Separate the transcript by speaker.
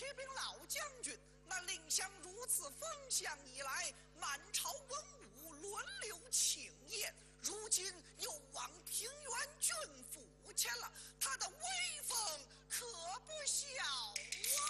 Speaker 1: 启禀老将军，那蔺相如此封相以来，满朝文武轮流起